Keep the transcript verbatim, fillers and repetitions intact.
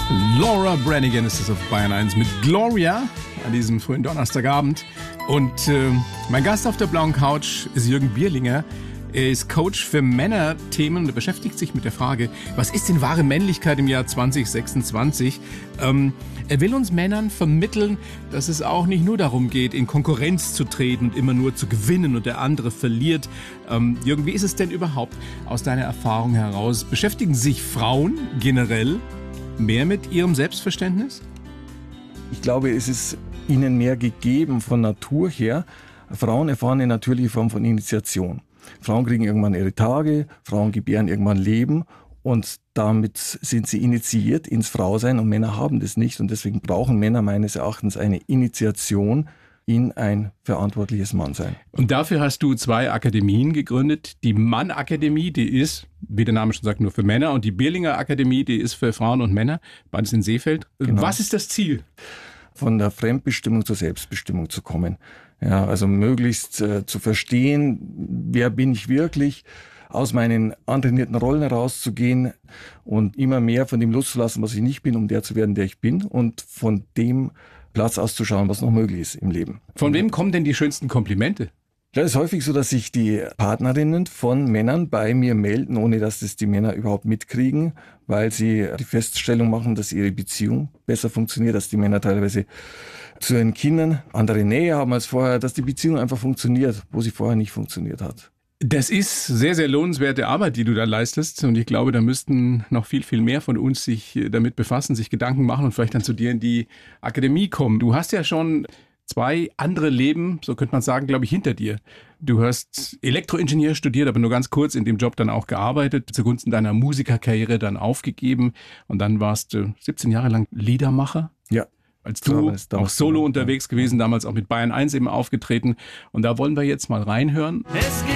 Laura Branigan ist es auf Bayern eins mit Gloria an diesem frühen Donnerstagabend. Und äh, mein Gast auf der blauen Couch ist Jürgen Bierlinger. Er ist Coach für Männerthemen und er beschäftigt sich mit der Frage, was ist denn wahre Männlichkeit im Jahr zwanzig sechsundzwanzig? Ähm, er will uns Männern vermitteln, dass es auch nicht nur darum geht, in Konkurrenz zu treten und immer nur zu gewinnen und der andere verliert. Ähm, Jürgen, wie ist es denn überhaupt aus deiner Erfahrung heraus? Beschäftigen sich Frauen generell mehr mit ihrem Selbstverständnis? Ich glaube, es ist ihnen mehr gegeben von Natur her. Frauen erfahren eine natürliche Form von Initiation. Frauen kriegen irgendwann ihre Tage, Frauen gebären irgendwann Leben und damit sind sie initiiert ins Frausein und Männer haben das nicht und deswegen brauchen Männer meines Erachtens eine Initiation in ein verantwortliches Mannsein. Und dafür hast du zwei Akademien gegründet. Die Mann-Akademie, die ist, wie der Name schon sagt, nur für Männer und die Bierlinger Akademie, die ist für Frauen und Männer, beides in Seefeld. Genau. Was ist das Ziel? Von der Fremdbestimmung zur Selbstbestimmung zu kommen. Ja, also möglichst äh, zu verstehen, wer bin ich wirklich, aus meinen antrainierten Rollen herauszugehen und immer mehr von dem loszulassen, was ich nicht bin, um der zu werden, der ich bin und von dem Platz auszuschauen, was noch möglich ist im Leben. Von wem kommen denn die schönsten Komplimente? Ja, es ist häufig so, dass sich die Partnerinnen von Männern bei mir melden, ohne dass das die Männer überhaupt mitkriegen, weil sie die Feststellung machen, dass ihre Beziehung besser funktioniert, dass die Männer teilweise zu ihren Kindern andere Nähe haben als vorher, dass die Beziehung einfach funktioniert, wo sie vorher nicht funktioniert hat. Das ist sehr, sehr lohnenswerte Arbeit, die du da leistest. Und ich glaube, da müssten noch viel, viel mehr von uns sich damit befassen, sich Gedanken machen und vielleicht dann zu dir in die Akademie kommen. Du hast ja schon zwei andere Leben, so könnte man sagen, glaube ich, hinter dir. Du hast Elektroingenieur studiert, aber nur ganz kurz in dem Job dann auch gearbeitet, zugunsten deiner Musikerkarriere dann aufgegeben und dann warst du siebzehn Jahre lang Liedermacher. Ja. Als du auch solo unterwegs gewesen, damals auch mit Bayern eins eben aufgetreten. Und da wollen wir jetzt mal reinhören. Es